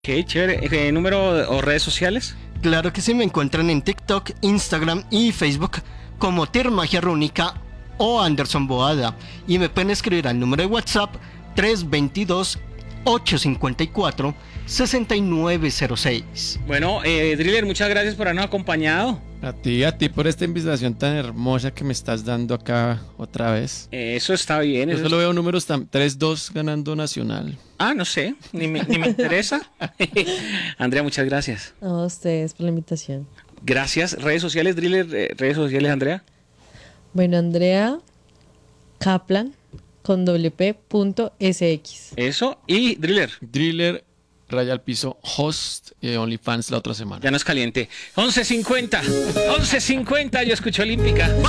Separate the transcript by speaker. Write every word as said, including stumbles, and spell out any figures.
Speaker 1: Qué chévere. ¿Qué número o redes sociales?
Speaker 2: Claro que sí, me encuentran en TikTok, Instagram y Facebook como Tir Magia Rúnica o Anderson Boada. Y me pueden escribir al número de WhatsApp tres dos dos, ocho cinco cuatro, seis nueve cero seis.
Speaker 1: Bueno, eh, Driller, muchas gracias por habernos acompañado.
Speaker 3: A ti, a ti por esta invitación tan hermosa que me estás dando acá otra vez.
Speaker 1: Eso está bien.
Speaker 3: Yo
Speaker 1: Eso
Speaker 3: solo
Speaker 1: es...
Speaker 3: veo números tan tres dos ganando Nacional.
Speaker 1: Ah, no sé, ni me, ni me interesa. Andrea, muchas gracias.
Speaker 4: A ustedes por la invitación.
Speaker 1: Gracias. Redes sociales, Driller, eh, redes sociales, Andrea.
Speaker 4: Bueno, Andrea Kaplan con doble p punto sx.
Speaker 1: Eso. Y Driller.
Speaker 3: Driller, raya al piso, host, eh, OnlyFans la otra semana.
Speaker 1: Ya no es caliente. once cincuenta. once cincuenta, yo escucho Olímpica.